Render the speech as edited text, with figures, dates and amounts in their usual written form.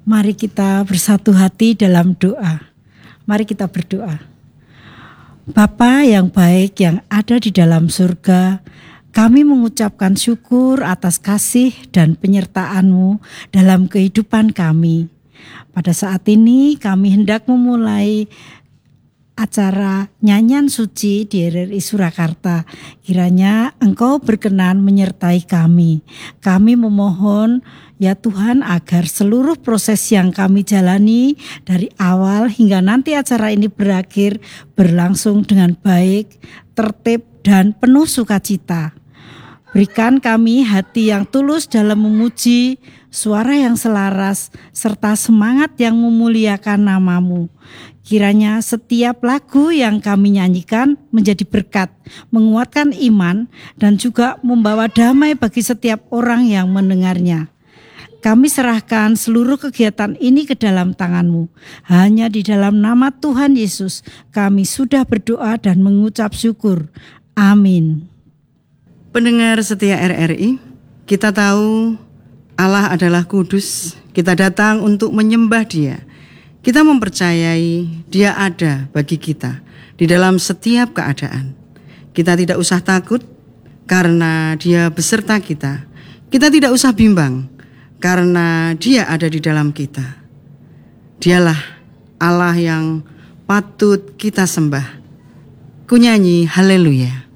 Mari kita bersatu hati dalam doa. Mari kita berdoa. Bapa yang baik yang ada di dalam surga, kami mengucapkan syukur atas kasih dan penyertaan-Mu dalam kehidupan kami. Pada saat ini kami hendak memulai acara nyanyian suci di RRI Surakarta. Kiranya Engkau berkenan menyertai kami. Kami memohon ya Tuhan agar seluruh proses yang kami jalani dari awal hingga nanti acara ini berakhir berlangsung dengan baik, tertib dan penuh sukacita. Berikan kami hati yang tulus dalam memuji, suara yang selaras, serta semangat yang memuliakan nama-Mu. Kiranya setiap lagu yang kami nyanyikan menjadi berkat, menguatkan iman, dan juga membawa damai bagi setiap orang yang mendengarnya. Kami serahkan seluruh kegiatan ini ke dalam tangan-Mu. Hanya di dalam nama Tuhan Yesus kami sudah berdoa dan mengucap syukur. Amin. Pendengar setia RRI, kita tahu Allah adalah kudus. Kita datang untuk menyembah Dia. Kita mempercayai Dia ada bagi kita di dalam setiap keadaan. Kita tidak usah takut karena Dia beserta kita. Kita tidak usah bimbang karena Dia ada di dalam kita. Dialah Allah yang patut kita sembah. Ku nyanyi haleluya.